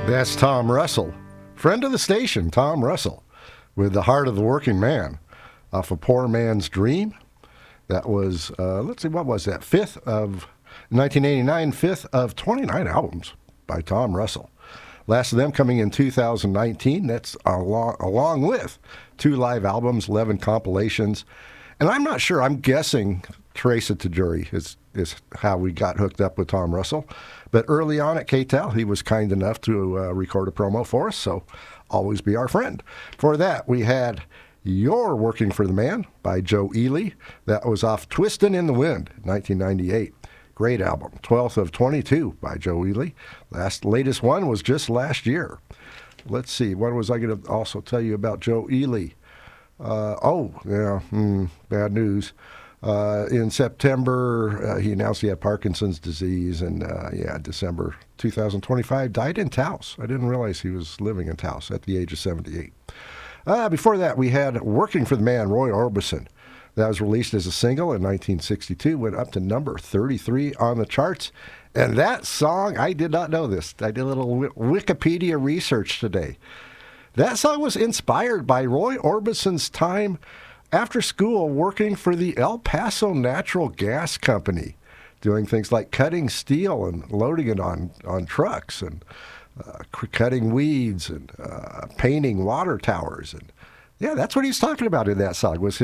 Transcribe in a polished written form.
That's Tom Russell, friend of the station, Tom Russell, with The Heart of the Working Man, off A Poor Man's Dream. That was, let's see, what was that? 1989, fifth of 29 albums by Tom Russell. Last of them coming in 2019. That's along with 2 live albums, 11 compilations. And I'm not sure, I'm guessing Trace It to Jury is how we got hooked up with Tom Russell. But early on at KTEL, he was kind enough to record a promo for us, so always be our friend. For that, we had You're Working for the Man by Joe Ely. That was off Twistin' in the Wind, 1998. Great album. 12th of 22 by Joe Ely. Latest one was just last year. Let's see, what was I going to also tell you about Joe Ely? Bad news. In September, he announced he had Parkinson's disease, and December 2025, died in Taos. I didn't realize he was living in Taos at the age of 78. Before that, we had Working for the Man, Roy Orbison. That was released as a single in 1962, went up to number 33 on the charts. And that song, I did not know this. I did a little Wikipedia research today. That song was inspired by Roy Orbison's time after school working for the El Paso Natural Gas Company, doing things like cutting steel and loading it on trucks, and cutting weeds and painting water towers. And yeah, that's what he's talking about in that song, was